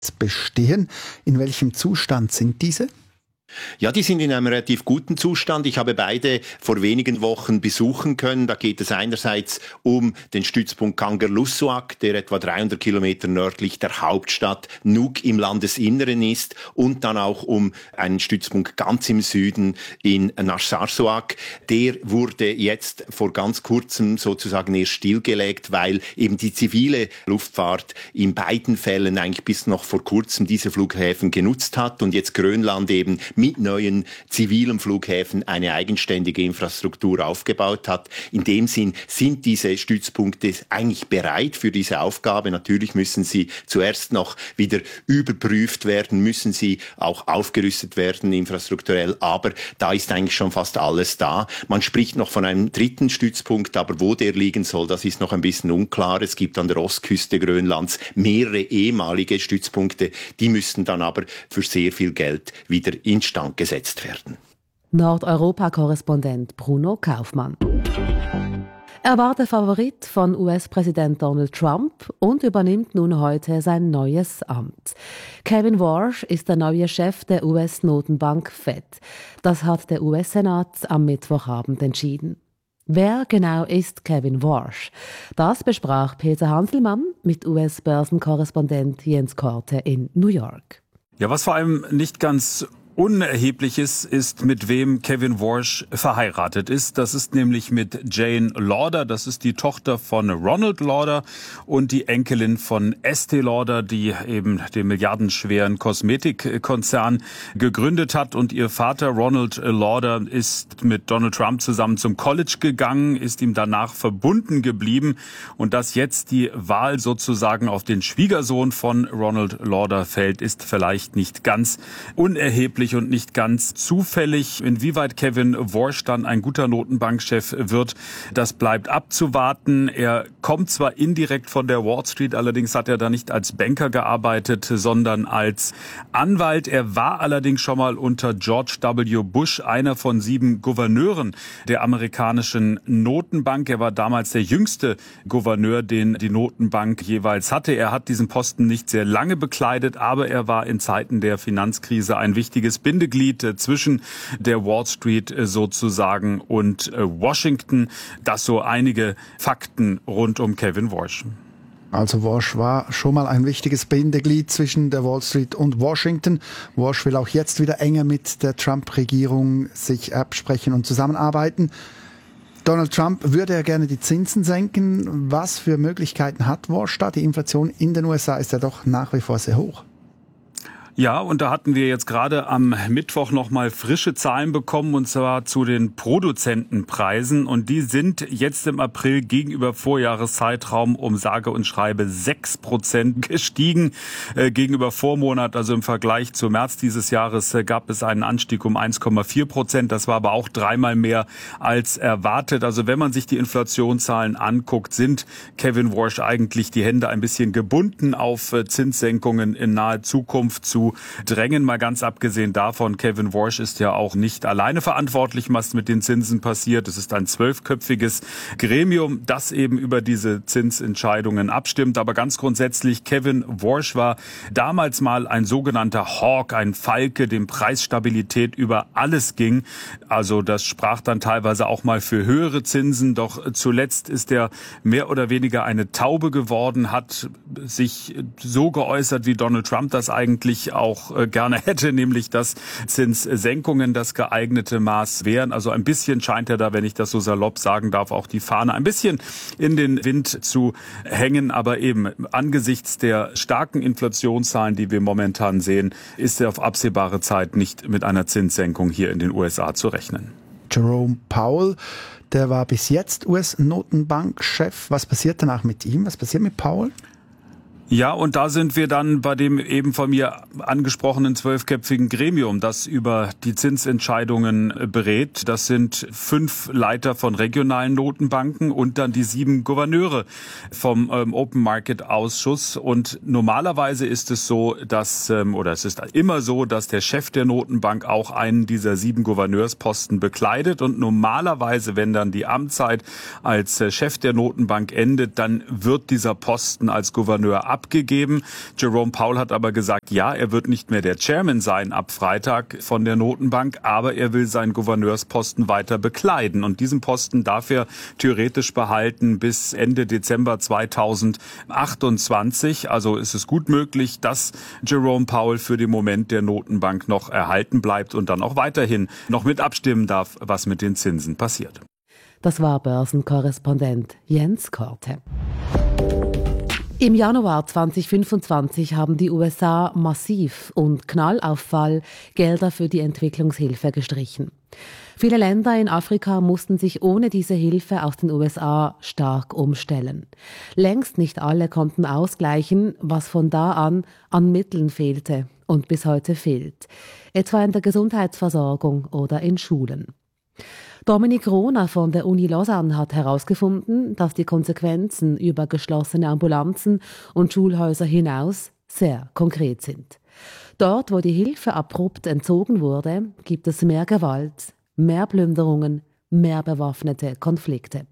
bestehen. In welchem Zustand sind diese? Ja, die sind in einem relativ guten Zustand. Ich habe beide vor wenigen Wochen besuchen können. Da geht es einerseits um den Stützpunkt Kangerlussuaq, der etwa 300 Kilometer nördlich der Hauptstadt Nuuk im Landesinneren ist, und dann auch um einen Stützpunkt ganz im Süden in Narsarsuaq. Der wurde jetzt vor ganz kurzem sozusagen erst stillgelegt, weil eben die zivile Luftfahrt in beiden Fällen eigentlich bis noch vor kurzem diese Flughäfen genutzt hat und jetzt Grönland eben mit neuen zivilen Flughäfen eine eigenständige Infrastruktur aufgebaut hat. In dem Sinn sind diese Stützpunkte eigentlich bereit für diese Aufgabe. Natürlich müssen sie zuerst noch wieder überprüft werden, müssen sie auch aufgerüstet werden infrastrukturell, aber da ist eigentlich schon fast alles da. Man spricht noch von einem dritten Stützpunkt, aber wo der liegen soll, das ist noch ein bisschen unklar. Es gibt an der Ostküste Grönlands mehrere ehemalige Stützpunkte, die müssten dann aber für sehr viel Geld wieder instand gesetzt werden. Nordeuropa-Korrespondent Bruno Kaufmann. Er war der Favorit von US-Präsident Donald Trump und übernimmt nun heute sein neues Amt. Kevin Warsh ist der neue Chef der US-Notenbank Fed. Das hat der US-Senat am Mittwochabend entschieden. Wer genau ist Kevin Warsh? Das besprach Peter Hanselmann mit US-Börsenkorrespondent Jens Korte in New York. Ja, was vor allem nicht ganz Unerhebliches ist, mit wem Kevin Warsh verheiratet ist. Das ist nämlich mit Jane Lauder. Das ist die Tochter von Ronald Lauder und die Enkelin von Estee Lauder, die eben den milliardenschweren Kosmetikkonzern gegründet hat. Und ihr Vater Ronald Lauder ist mit Donald Trump zusammen zum College gegangen, ist ihm danach verbunden geblieben. Und dass jetzt die Wahl sozusagen auf den Schwiegersohn von Ronald Lauder fällt, ist vielleicht nicht ganz unerheblich und nicht ganz zufällig. Inwieweit Kevin Warsh dann ein guter Notenbankchef wird, das bleibt abzuwarten. Er kommt zwar indirekt von der Wall Street, allerdings hat er da nicht als Banker gearbeitet, sondern als Anwalt. Er war allerdings schon mal unter George W. Bush einer von 7 Gouverneuren der amerikanischen Notenbank. Er war damals der jüngste Gouverneur, den die Notenbank jeweils hatte. Er hat diesen Posten nicht sehr lange bekleidet, aber er war in Zeiten der Finanzkrise ein wichtiges Bindeglied zwischen der Wall Street sozusagen und Washington. Das so einige Fakten rund um Kevin Warsh. Also Warsh war schon mal ein wichtiges Bindeglied zwischen der Wall Street und Washington. Warsh will auch jetzt wieder enger mit der Trump-Regierung sich absprechen und zusammenarbeiten. Donald Trump würde ja gerne die Zinsen senken. Was für Möglichkeiten hat Warsh da? Die Inflation in den USA ist ja doch nach wie vor sehr hoch. Ja, und da hatten wir jetzt gerade am Mittwoch nochmal frische Zahlen bekommen, und zwar zu den Produzentenpreisen. Und die sind jetzt im April gegenüber Vorjahreszeitraum um sage und schreibe 6% gestiegen. Gegenüber Vormonat, also im Vergleich zu März dieses Jahres, gab es einen Anstieg um 1,4%. Das war aber auch dreimal mehr als erwartet. Also wenn man sich die Inflationszahlen anguckt, sind Kevin Warsh eigentlich die Hände ein bisschen gebunden, auf Zinssenkungen in naher Zukunft zu drängen. Mal ganz abgesehen davon, Kevin Warsh ist ja auch nicht alleine verantwortlich, was mit den Zinsen passiert. Es ist ein 12-köpfiges Gremium, das eben über diese Zinsentscheidungen abstimmt. Aber ganz grundsätzlich, Kevin Warsh war damals mal ein sogenannter Hawk, ein Falke, dem Preisstabilität über alles ging. Also das sprach dann teilweise auch mal für höhere Zinsen. Doch zuletzt ist er mehr oder weniger eine Taube geworden, hat sich so geäußert, wie Donald Trump das eigentlich auch gerne hätte, nämlich dass Zinssenkungen das geeignete Maß wären. Also ein bisschen scheint er da, wenn ich das so salopp sagen darf, auch die Fahne ein bisschen in den Wind zu hängen. Aber eben angesichts der starken Inflationszahlen, die wir momentan sehen, ist er auf absehbare Zeit nicht mit einer Zinssenkung hier in den USA zu rechnen. Jerome Powell, der war bis jetzt US-Notenbankchef. Was passiert danach mit ihm? Was passiert mit Powell? Ja, und da sind wir dann bei dem eben von mir angesprochenen 12-köpfigen Gremium, das über die Zinsentscheidungen berät. Das sind 5 Leiter von regionalen Notenbanken und dann die 7 Gouverneure vom Open Market Ausschuss. Und normalerweise ist es so, dass, oder es ist immer so, dass der Chef der Notenbank auch einen dieser 7 Gouverneursposten bekleidet. Und normalerweise, wenn dann die Amtszeit als Chef der Notenbank endet, dann wird dieser Posten als Gouverneur abgegeben. Jerome Powell hat aber gesagt, ja, er wird nicht mehr der Chairman sein ab Freitag von der Notenbank, aber er will seinen Gouverneursposten weiter bekleiden. Und diesen Posten darf er theoretisch behalten bis Ende Dezember 2028. Also ist es gut möglich, dass Jerome Powell für den Moment der Notenbank noch erhalten bleibt und dann auch weiterhin noch mit abstimmen darf, was mit den Zinsen passiert. Das war Börsenkorrespondent Jens Korte. Im Januar 2025 haben die USA massiv und Knallauffall Gelder für die Entwicklungshilfe gestrichen. Viele Länder in Afrika mussten sich ohne diese Hilfe aus den USA stark umstellen. Längst nicht alle konnten ausgleichen, was von da an Mitteln fehlte und bis heute fehlt, etwa in der Gesundheitsversorgung oder in Schulen. Dominik Rohner von der Uni Lausanne hat herausgefunden, dass die Konsequenzen über geschlossene Ambulanzen und Schulhäuser hinaus sehr konkret sind. Dort, wo die Hilfe abrupt entzogen wurde, gibt es mehr Gewalt, mehr Plünderungen, mehr bewaffnete Konflikte.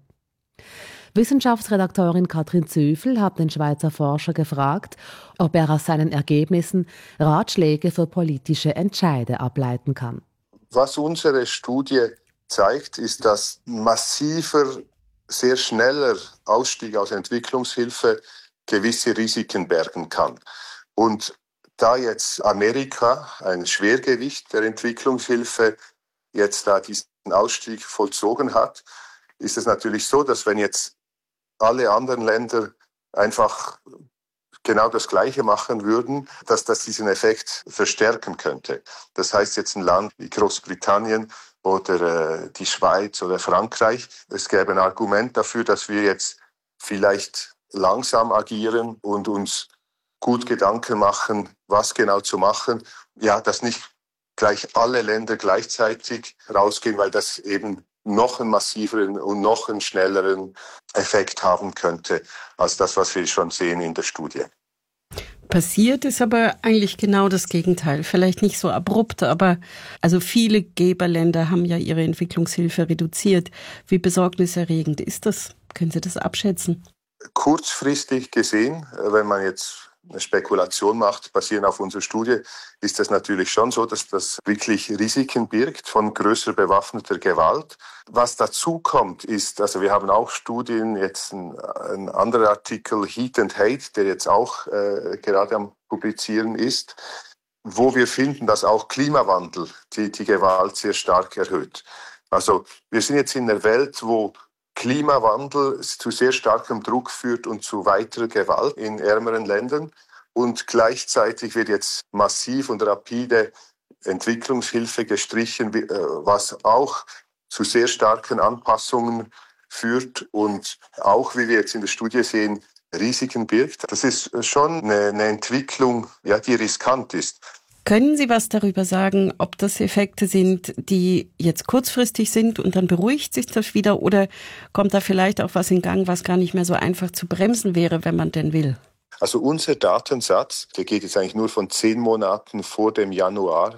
Wissenschaftsredakteurin Katrin Zöfel hat den Schweizer Forscher gefragt, ob er aus seinen Ergebnissen Ratschläge für politische Entscheide ableiten kann. Was unsere Studie zeigt, ist, dass massiver, sehr schneller Ausstieg aus Entwicklungshilfe gewisse Risiken bergen kann. Und da jetzt Amerika, ein Schwergewicht der Entwicklungshilfe, jetzt da diesen Ausstieg vollzogen hat, ist es natürlich so, dass wenn jetzt alle anderen Länder einfach genau das Gleiche machen würden, dass das diesen Effekt verstärken könnte. Das heißt jetzt ein Land wie Großbritannien oder die Schweiz oder Frankreich, es gäbe ein Argument dafür, dass wir jetzt vielleicht langsam agieren und uns gut Gedanken machen, was genau zu machen. Ja, dass nicht gleich alle Länder gleichzeitig rausgehen, weil das eben noch einen massiveren und noch einen schnelleren Effekt haben könnte, als das, was wir schon sehen in der Studie. Passiert ist aber eigentlich genau das Gegenteil. Vielleicht nicht so abrupt, aber also viele Geberländer haben ja ihre Entwicklungshilfe reduziert. Wie besorgniserregend ist das? Können Sie das abschätzen? Kurzfristig gesehen, wenn man jetzt eine Spekulation macht, basierend auf unserer Studie, ist das natürlich schon so, dass das wirklich Risiken birgt von größer bewaffneter Gewalt. Was dazu kommt, ist, also wir haben auch Studien, jetzt ein anderer Artikel, Heat and Hate, der jetzt auch gerade am Publizieren ist, wo wir finden, dass auch Klimawandel die Gewalt sehr stark erhöht. Also wir sind jetzt in einer Welt, wo Klimawandel zu sehr starkem Druck führt und zu weiterer Gewalt in ärmeren Ländern. Und gleichzeitig wird jetzt massiv und rapide Entwicklungshilfe gestrichen, was auch zu sehr starken Anpassungen führt und auch, wie wir jetzt in der Studie sehen, Risiken birgt. Das ist schon eine Entwicklung, ja, die riskant ist. Können Sie was darüber sagen, ob das Effekte sind, die jetzt kurzfristig sind und dann beruhigt sich das wieder, oder kommt da vielleicht auch was in Gang, was gar nicht mehr so einfach zu bremsen wäre, wenn man denn will? Also unser Datensatz, der geht jetzt eigentlich nur von 10 Monaten vor dem Januar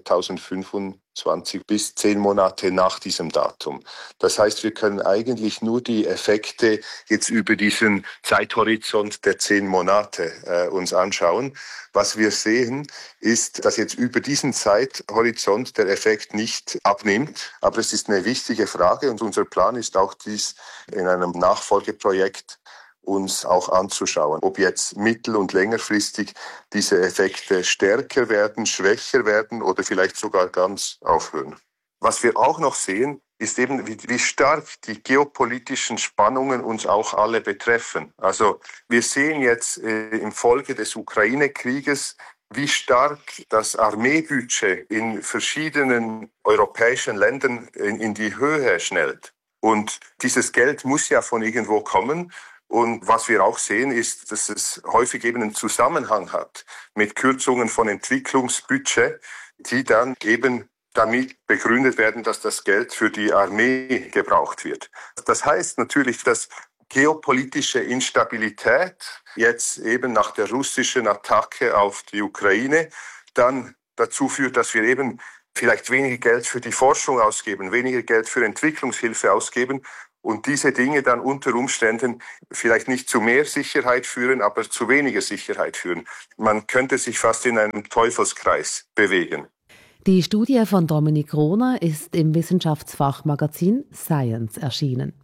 2025 bis 10 Monate nach diesem Datum. Das heißt, wir können eigentlich nur die Effekte jetzt über diesen Zeithorizont der 10 Monate uns anschauen. Was wir sehen, ist, dass jetzt über diesen Zeithorizont der Effekt nicht abnimmt. Aber es ist eine wichtige Frage und unser Plan ist auch, dies in einem Nachfolgeprojekt uns auch anzuschauen, ob jetzt mittel- und längerfristig diese Effekte stärker werden, schwächer werden oder vielleicht sogar ganz aufhören. Was wir auch noch sehen, ist eben, wie stark die geopolitischen Spannungen uns auch alle betreffen. Also wir sehen jetzt im Folge des Ukraine-Krieges, wie stark das Armeebudget in verschiedenen europäischen Ländern in die Höhe schnellt. Und dieses Geld muss ja von irgendwo kommen. Und was wir auch sehen, ist, dass es häufig eben einen Zusammenhang hat mit Kürzungen von Entwicklungsbudget, die dann eben damit begründet werden, dass das Geld für die Armee gebraucht wird. Das heißt natürlich, dass geopolitische Instabilität jetzt eben nach der russischen Attacke auf die Ukraine dann dazu führt, dass wir eben vielleicht weniger Geld für die Forschung ausgeben, weniger Geld für Entwicklungshilfe ausgeben. und diese Dinge dann unter Umständen vielleicht nicht zu mehr Sicherheit führen, aber zu weniger Sicherheit führen. Man könnte sich fast in einem Teufelskreis bewegen. Die Studie von Dominik Rohner ist im Wissenschaftsfachmagazin Science erschienen.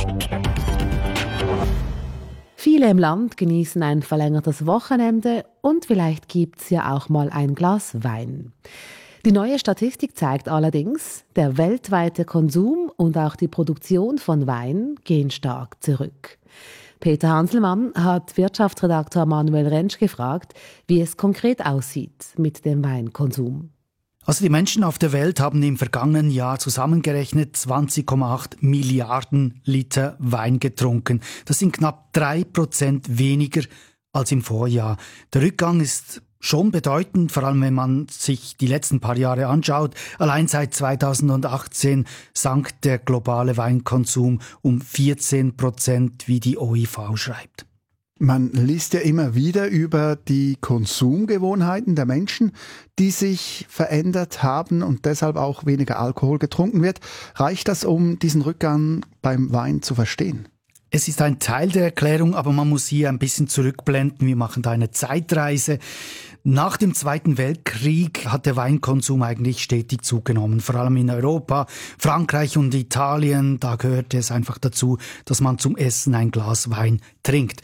Viele im Land genießen ein verlängertes Wochenende und vielleicht gibt's ja auch mal ein Glas Wein. Die neue Statistik zeigt allerdings, der weltweite Konsum und auch die Produktion von Wein gehen stark zurück. Peter Hanselmann hat Wirtschaftsredakteur Manuel Rentsch gefragt, wie es konkret aussieht mit dem Weinkonsum. Also die Menschen auf der Welt haben im vergangenen Jahr zusammengerechnet 20,8 Milliarden Liter Wein getrunken. Das sind knapp 3% weniger als im Vorjahr. Der Rückgang ist schon bedeutend, vor allem wenn man sich die letzten paar Jahre anschaut. Allein seit 2018 sank der globale Weinkonsum um 14%, wie die OIV schreibt. Man liest ja immer wieder über die Konsumgewohnheiten der Menschen, die sich verändert haben und deshalb auch weniger Alkohol getrunken wird. Reicht das, um diesen Rückgang beim Wein zu verstehen? Es ist ein Teil der Erklärung, aber man muss hier ein bisschen zurückblenden. Wir machen da eine Zeitreise. Nach dem Zweiten Weltkrieg hat der Weinkonsum eigentlich stetig zugenommen, vor allem in Europa, Frankreich und Italien. Da gehörte es einfach dazu, dass man zum Essen ein Glas Wein trinkt.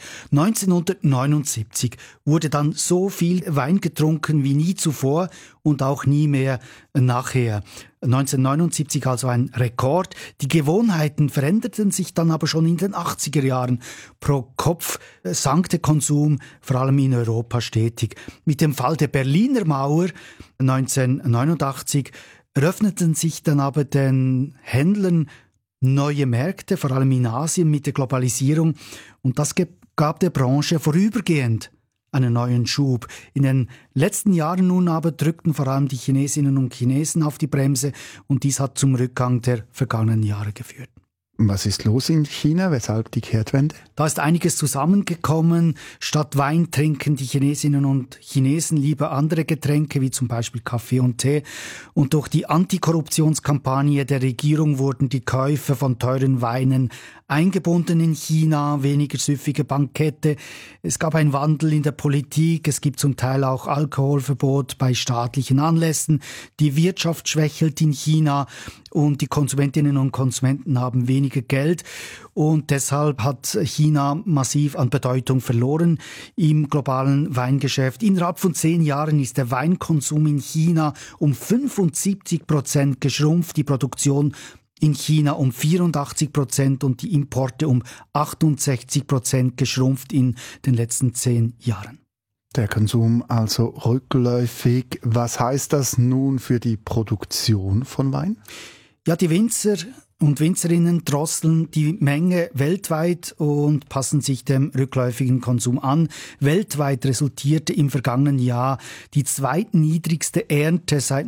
1979 wurde dann so viel Wein getrunken wie nie zuvor und auch nie mehr nachher. 1979 also ein Rekord. Die Gewohnheiten veränderten sich dann aber schon in den 80er Jahren. Pro Kopf sank der Konsum, vor allem in Europa, stetig. Mit dem Fall der Berliner Mauer 1989 eröffneten sich dann aber den Händlern neue Märkte, vor allem in Asien mit der Globalisierung. Und das gab der Branche vorübergehend einen neuen Schub. In den letzten Jahren nun aber drückten vor allem die Chinesinnen und Chinesen auf die Bremse und dies hat zum Rückgang der vergangenen Jahre geführt. Was ist los in China? Weshalb die Kehrtwende? Da ist einiges zusammengekommen. Statt Wein trinken die Chinesinnen und Chinesen lieber andere Getränke, wie zum Beispiel Kaffee und Tee. Und durch die Antikorruptionskampagne der Regierung wurden die Käufe von teuren Weinen eingebunden in China, weniger süffige Bankette. Es gab einen Wandel in der Politik. Es gibt zum Teil auch Alkoholverbot bei staatlichen Anlässen. Die Wirtschaft schwächelt in China und die Konsumentinnen und Konsumenten haben weniger Geld. Und deshalb hat China massiv an Bedeutung verloren im globalen Weingeschäft. Innerhalb von 10 Jahren ist der Weinkonsum in China um 75% geschrumpft, die Produktion in China um 84% und die Importe um 68% geschrumpft in den letzten 10 Jahren. Der Konsum also rückläufig. Was heißt das nun für die Produktion von Wein? Ja, die Winzer und Winzerinnen drosseln die Menge weltweit und passen sich dem rückläufigen Konsum an. Weltweit resultierte im vergangenen Jahr die zweitniedrigste Ernte seit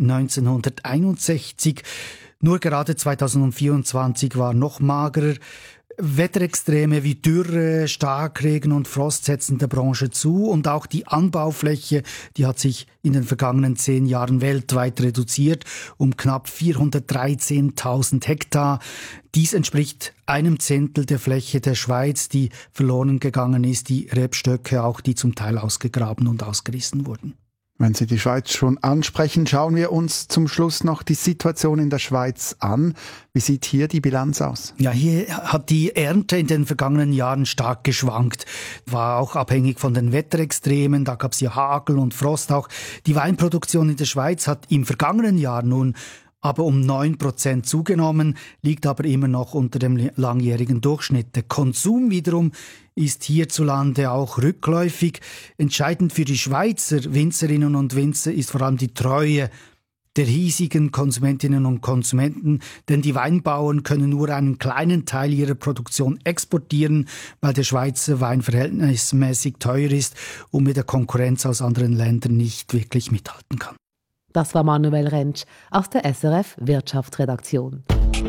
1961. Nur gerade 2024 war noch magerer. Wetterextreme wie Dürre, Starkregen und Frost setzen der Branche zu und auch die Anbaufläche, die hat sich in den vergangenen 10 Jahren weltweit reduziert um knapp 413.000 Hektar. Dies entspricht 1/10 der Fläche der Schweiz, die verloren gegangen ist, die Rebstöcke auch, die zum Teil ausgegraben und ausgerissen wurden. Wenn Sie die Schweiz schon ansprechen, schauen wir uns zum Schluss noch die Situation in der Schweiz an. Wie sieht hier die Bilanz aus? Ja, hier hat die Ernte in den vergangenen Jahren stark geschwankt. War auch abhängig von den Wetterextremen. Da gab es ja Hagel und Frost auch. Die Weinproduktion in der Schweiz hat im vergangenen Jahr nun aber um 9% zugenommen, liegt aber immer noch unter dem langjährigen Durchschnitt. Der Konsum wiederum ist hierzulande auch rückläufig. Entscheidend für die Schweizer Winzerinnen und Winzer ist vor allem die Treue der hiesigen Konsumentinnen und Konsumenten, denn die Weinbauern können nur einen kleinen Teil ihrer Produktion exportieren, weil der Schweizer Wein verhältnismäßig teuer ist und mit der Konkurrenz aus anderen Ländern nicht wirklich mithalten kann. Das war Manuel Rentsch aus der SRF Wirtschaftsredaktion.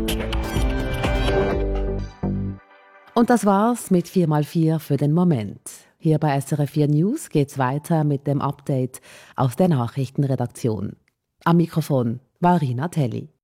Und das war's mit 4x4 für den Moment. Hier bei SRF 4 News geht's weiter mit dem Update aus der Nachrichtenredaktion. Am Mikrofon war Rina Telli.